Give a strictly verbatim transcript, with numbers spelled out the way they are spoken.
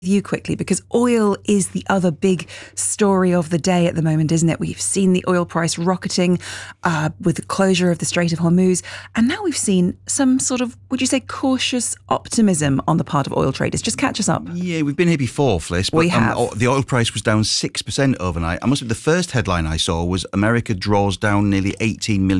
you quickly, because oil is the other big story of the day at the moment, isn't it? We've seen the oil price rocketing uh, with the closure of the Strait of Hormuz, and now we've seen some sort of, would you say, cautious optimism on the part of oil traders. Just catch us up. Yeah, we've been here before, Fliss, but We have. Um, the oil price was down six percent overnight. I must admit, the first headline I saw was America draws down nearly eighteen million